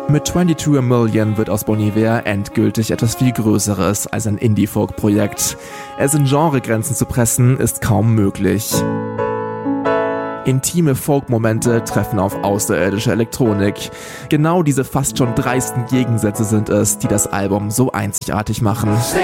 Mit 22 a Million wird aus Bon Iver endgültig etwas viel Größeres als ein Indie-Folk-Projekt. Es in Genregrenzen zu pressen, ist kaum möglich. Intime Folk-Momente treffen auf außerirdische Elektronik. Genau diese fast schon dreisten Gegensätze sind es, die das Album so einzigartig machen.